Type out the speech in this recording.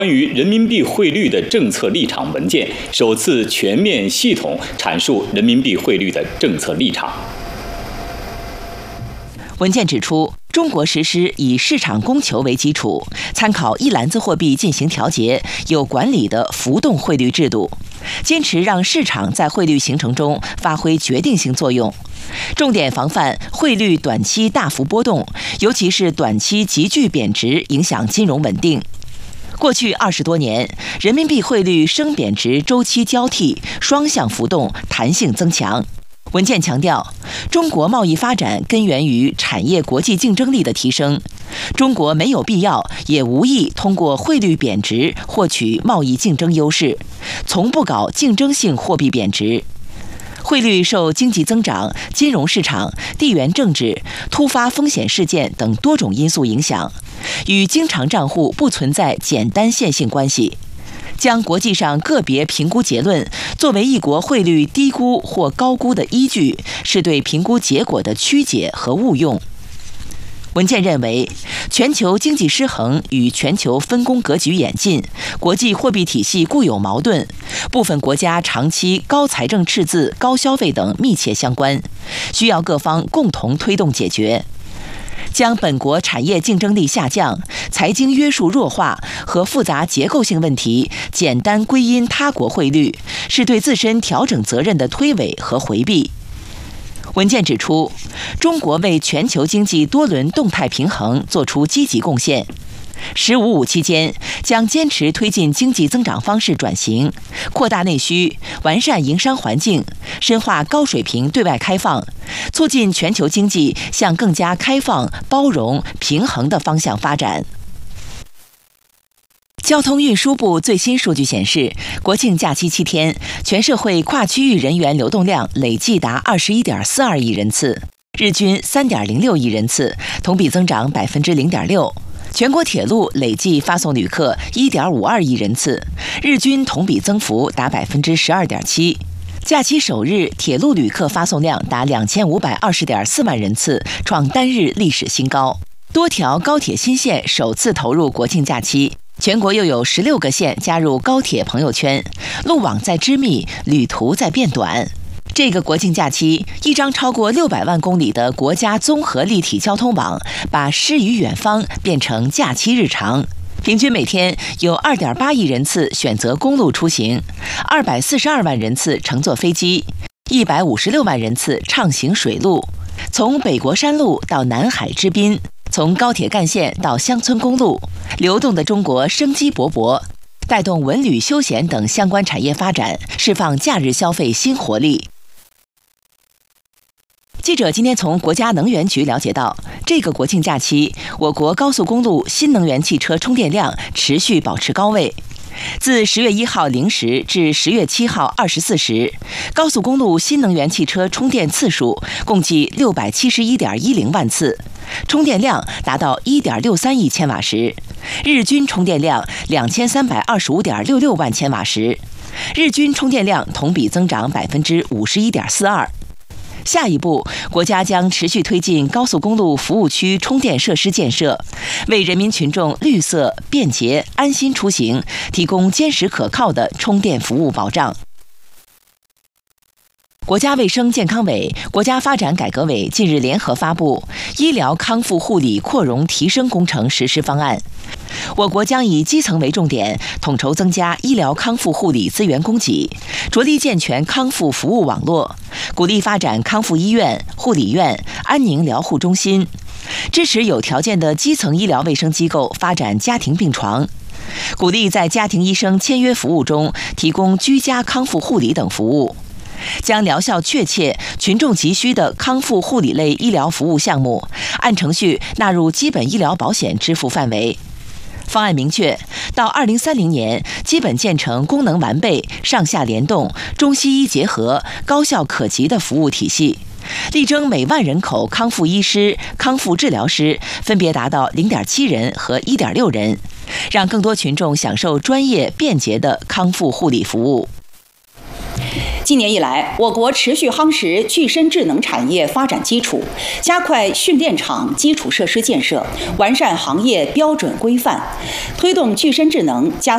关于人民币汇率的政策立场文件首次全面系统阐述人民币汇率的政策立场。 文件指出，中国实施以市场供求为基础，参考一篮子货币进行调节、有管理的浮动汇率制度，坚持让市场在汇率形成中发挥决定性作用，重点防范汇率短期大幅波动，尤其是短期急剧贬值影响金融稳定。过去20多年，人民币汇率升贬值周期交替，双向浮动，弹性增强。文件强调，中国贸易发展根源于产业国际竞争力的提升，中国没有必要也无意通过汇率贬值获取贸易竞争优势，从不搞竞争性货币贬值。汇率受经济增长、金融市场、地缘政治、突发风险事件等多种因素影响，与经常账户不存在简单线性关系。将国际上个别评估结论作为一国汇率低估或高估的依据，是对评估结果的曲解和误用。文件认为，全球经济失衡与全球分工格局演进、国际货币体系固有矛盾、部分国家长期高财政赤字、高消费等密切相关，需要各方共同推动解决。将本国产业竞争力下降、财经约束弱化和复杂结构性问题简单归因他国汇率，是对自身调整责任的推诿和回避。文件指出，中国为全球经济多轮动态平衡作出积极贡献。“15+5”期间，将坚持推进经济增长方式转型，扩大内需，完善营商环境，深化高水平对外开放，促进全球经济向更加开放、包容、平衡的方向发展。交通运输部最新数据显示，国庆假期7天，全社会跨区域人员流动量累计达21.42亿人次，日均3.06亿人次，同比增长0.6%。全国铁路累计发送旅客1.52亿人次，日均同比增幅达12.7%。假期首日，铁路旅客发送量达2520.4万人次，创单日历史新高。多条高铁新线首次投入国庆假期，全国又有16个县加入高铁朋友圈，路网在织密，旅途在变短。这个国庆假期，一张超过600万公里的国家综合立体交通网，把诗与远方变成假期日常。平均每天有2.8亿人次选择公路出行，242万人次乘坐飞机，156万人次畅行水路。从北国山路到南海之滨，从高铁干线到乡村公路，流动的中国生机勃勃，带动文旅休闲等相关产业发展，释放假日消费新活力。记者今天从国家能源局了解到，这个国庆假期，我国高速公路新能源汽车充电量持续保持高位。自10月1号0时至10月7号24时，高速公路新能源汽车充电次数共计671.10万次，充电量达到1.63亿千瓦时，日均充电量2325.66万千瓦时，日均充电量同比增长51.42%。下一步，国家将持续推进高速公路服务区充电设施建设，为人民群众绿色、便捷、安心出行提供坚实可靠的充电服务保障。国家卫生健康委、国家发展改革委近日联合发布《医疗康复护理扩容提升工程实施方案》。我国将以基层为重点，统筹增加医疗康复护理资源供给，着力健全康复服务网络，鼓励发展康复医院、护理院、安宁疗护中心，支持有条件的基层医疗卫生机构发展家庭病床，鼓励在家庭医生签约服务中提供居家康复护理等服务，将疗效确切、群众急需的康复护理类医疗服务项目按程序纳入基本医疗保险支付范围。方案明确，到2030年，基本建成功能完备、上下联动、中西医结合、高效可及的服务体系，力争每万人口康复医师、康复治疗师分别达到0.7人和1.6人，让更多群众享受专业便捷的康复护理服务。 今年以来，我国持续夯实具身智能产业发展基础，加快训练场基础设施建设，完善行业标准规范，推动具身智能加